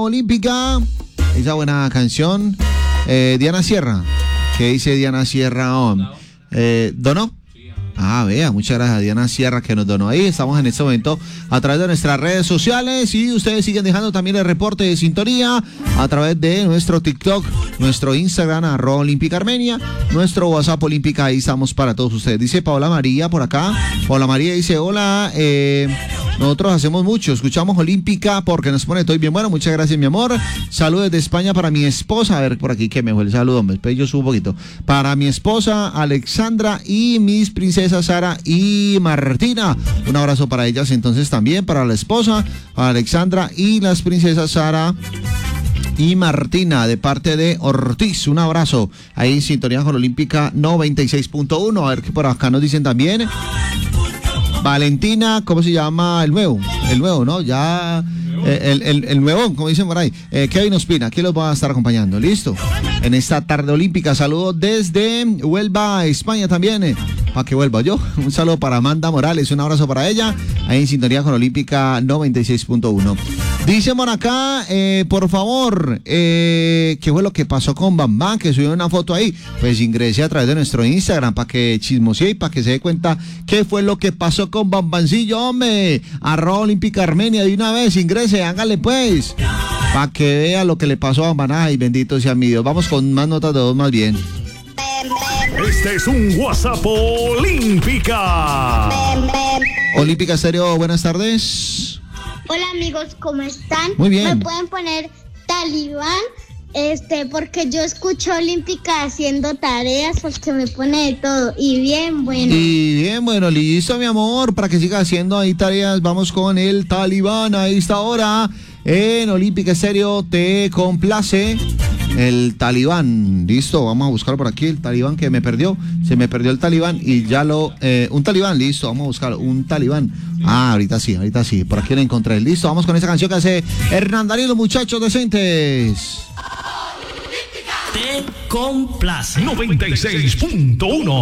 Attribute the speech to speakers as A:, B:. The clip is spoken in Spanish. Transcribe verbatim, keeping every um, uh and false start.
A: Olímpica, esa buena canción. Eh, Diana Sierra, ¿qué dice Diana Sierra? Oh, eh, ¿Donó? Ah, vea, muchas gracias a Diana Sierra que nos donó ahí. Estamos en este momento a través de nuestras redes sociales y ustedes siguen dejando también el reporte de sintonía a través de nuestro TikTok, nuestro Instagram, arroba Olímpica Armenia, nuestro WhatsApp Olímpica, ahí estamos para todos ustedes. Dice Paola María por acá. Paola María dice, hola, eh, nosotros hacemos mucho, escuchamos Olímpica porque nos pone todo bien bueno. Muchas gracias, mi amor. Saludos de España para mi esposa. A ver, por aquí que me fue el saludo, me yo subo un poquito. Para mi esposa Alexandra y mis princesas Sara y Martina. Un abrazo para ellas entonces también, para la esposa Alexandra y las princesas Sara y Martina, de parte de Ortiz. Un abrazo ahí en sintonía con Olímpica noventa y seis punto uno. A ver qué por acá nos dicen también. Valentina, ¿cómo se llama? El nuevo, el nuevo, ¿no? Ya, eh, el, el, el nuevón, como dicen por ahí. Eh, Kevin Ospina, aquí los va a estar acompañando, ¿listo? En esta tarde olímpica, saludos desde Huelva, España también, eh, para que vuelva yo. Un saludo para Amanda Morales, un abrazo para ella, ahí en sintonía con Olímpica noventa y seis punto uno. Dice por acá, eh, por favor, eh, ¿qué fue lo que pasó con Bam Bam? Que subió una foto ahí. Pues ingrese a través de nuestro Instagram para que chismosee y para que se dé cuenta qué fue lo que pasó con Bam Bamcillo, hombre. Arroba Olímpica Armenia, de una vez, ingrese, hágale pues, para que vea lo que le pasó a Bam Bam. Ay, bendito sea mi Dios. Vamos con más notas de dos más bien.
B: Este es un WhatsApp Olímpica.
A: Olímpica Estéreo, buenas tardes.
C: Hola amigos, ¿cómo están?
A: Muy bien.
C: ¿Me pueden poner Talibán? Este, porque yo escucho Olímpica haciendo tareas, porque me pone de todo. Y bien bueno.
A: Y bien bueno, listo mi amor, para que siga haciendo ahí tareas. Vamos con el Talibán a esta hora. En Olímpica Estéreo te complace el Talibán. Listo, vamos a buscar por aquí el Talibán que me perdió. Se me perdió el Talibán y ya lo... Eh, un Talibán, listo, vamos a buscar un Talibán. Ah, ahorita sí, ahorita sí, por aquí lo encontré. Listo, vamos con esa canción que hace Hernán Darío, los muchachos decentes.
B: Te complace noventa y seis punto uno.